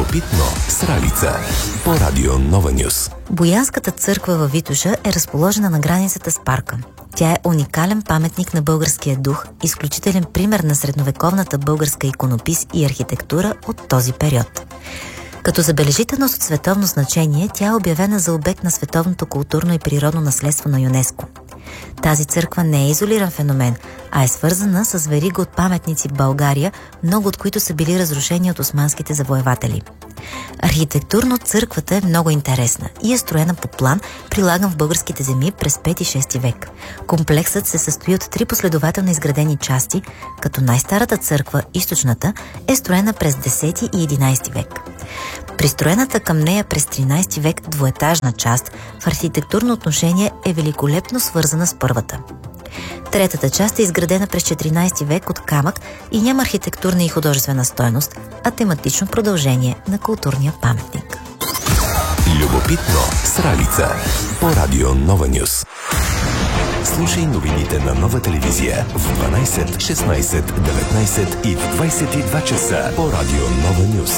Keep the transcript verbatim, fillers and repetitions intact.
Любопитно с Ралица по Радио Нова Нюс. Боянската църква във Витоша е разположена на границата с парка. Тя е уникален паметник на българския дух, изключителен пример на средновековната българска иконопис и архитектура от този период. Като забележителност от световно значение, тя е обявена за обект на световното културно и природно наследство на ЮНЕСКО. Тази църква не е изолиран феномен, а е свързана с верига от паметници в България, много от които са били разрушени от османските завоеватели. Архитектурно църквата е много интересна и е строена по план, прилаган в българските земи през пети и шести век. Комплексът се състои от три последователно изградени части, като най-старата църква, източната, е строена през десети и единайсети век. Пристроената към нея през тринайсети век двуетажна част в архитектурно отношение е великолепно свързана с първата. Третата част е изградена през четиринайсети век от камък и няма архитектурна и художествена стойност, а тематично продължение на културния паметник. Любопитно с Ралица по Радио Нова Нюс. Слушай новините на Нова телевизия в дванайсет, шестнайсет, деветнайсет и в двайсет и два часа по Радио Нова Нюс.